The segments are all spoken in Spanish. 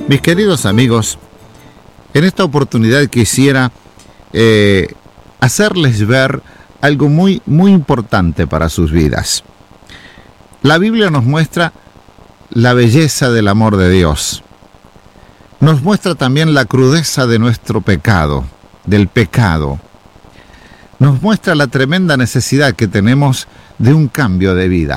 Mis queridos amigos, en esta oportunidad quisiera hacerles ver algo muy importante para sus vidas. La Biblia nos muestra la belleza del amor de Dios. Nos muestra también la crudeza de nuestro pecado, del pecado. Nos muestra la tremenda necesidad que tenemos de un cambio de vida.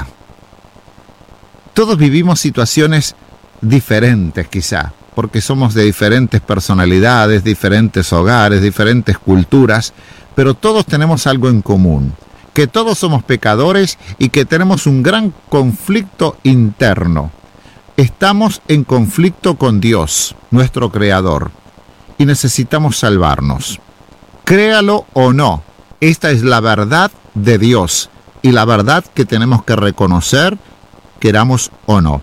Todos vivimos situaciones diferentes quizá, porque somos de diferentes personalidades, diferentes hogares, diferentes culturas, pero todos tenemos algo en común, que todos somos pecadores y que tenemos un gran conflicto interno. Estamos en conflicto con Dios, nuestro Creador, y necesitamos salvarnos. Créalo o no, esta es la verdad de Dios y la verdad que tenemos que reconocer, queramos o no.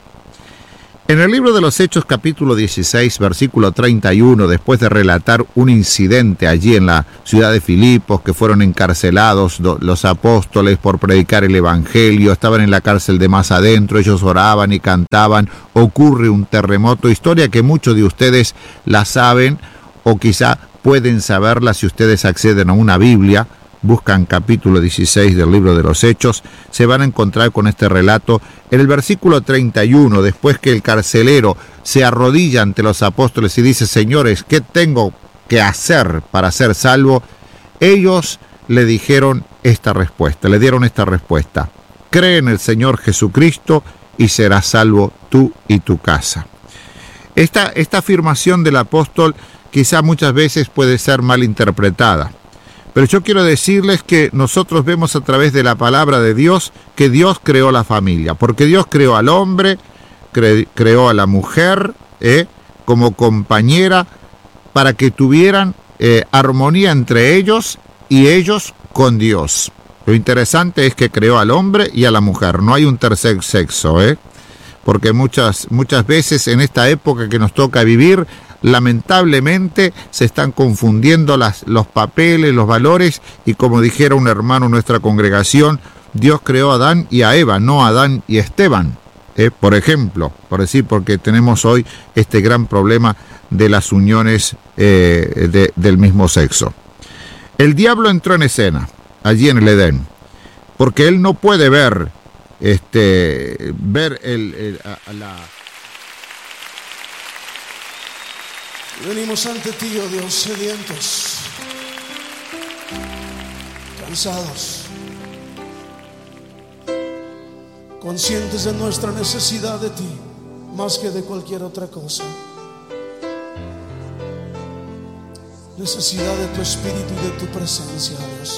En el libro de los Hechos, capítulo 16, versículo 31, después de relatar un incidente allí en la ciudad de Filipos, que fueron encarcelados los apóstoles por predicar el evangelio, estaban en la cárcel de más adentro, ellos oraban y cantaban, ocurre un terremoto, historia que muchos de ustedes la saben o quizá pueden saberla si ustedes acceden a una Biblia, buscan capítulo 16 del libro de los Hechos, se van a encontrar con este relato. En el versículo 31, después que el carcelero se arrodilla ante los apóstoles y dice: señores, ¿qué tengo que hacer para ser salvo? Ellos le dieron esta respuesta: cree en el Señor Jesucristo y serás salvo tú y tu casa. Esta afirmación del apóstol quizá muchas veces puede ser mal interpretada. Pero yo quiero decirles que nosotros vemos a través de la palabra de Dios que Dios creó la familia, porque Dios creó al hombre, creó a la mujer como compañera para que tuvieran armonía entre ellos y ellos con Dios. Lo interesante es que creó al hombre y a la mujer, no hay un tercer sexo, porque muchas veces en esta época que nos toca vivir, lamentablemente se están confundiendo los papeles, los valores, y como dijera un hermano en nuestra congregación, Dios creó a Adán y a Eva, no a Adán y Esteban, por ejemplo, porque tenemos hoy este gran problema de las uniones del mismo sexo. El diablo entró en escena, allí en el Edén, porque él no puede ver Venimos ante ti, oh Dios, sedientos, cansados, conscientes de nuestra necesidad de ti, más que de cualquier otra cosa. Necesidad de tu espíritu y de tu presencia, Dios.